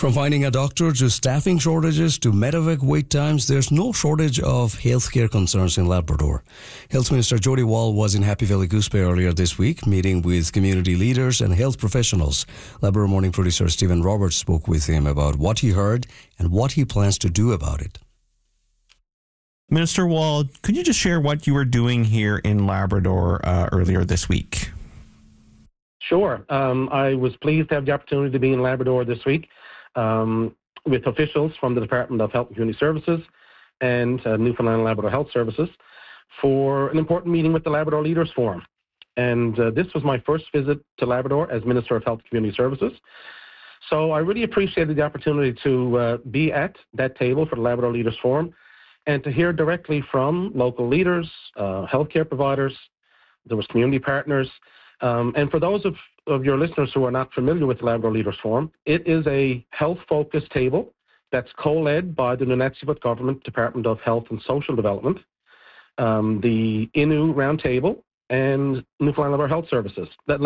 From finding a doctor to staffing shortages to medevac wait times, there's no shortage of healthcare concerns in Labrador. Health Minister Jody Wall was in Happy Valley Goose Bay earlier this week, meeting with community leaders and health professionals. Labrador Morning producer Stephen Roberts spoke with him about what he heard and what he plans to do about it. Minister Wall, could you just share what you were doing here in Labrador earlier this week? Sure. I was pleased to have the opportunity to be in Labrador this week with officials from the Department of Health and Community Services and Newfoundland and Labrador Health Services for an important meeting with the Labrador Leaders Forum. And this was my first visit to Labrador as Minister of Health and Community Services. So I really appreciated the opportunity to be at that table for the Labrador Leaders Forum and to hear directly from local leaders, healthcare providers. There was community partners. And for those of your listeners who are not familiar with the Labrador Leaders Forum, it is a health-focused table that's co-led by the Nunatsiavut Government Department of Health and Social Development, the Innu Roundtable, and Newfoundland Labrador Health Services. That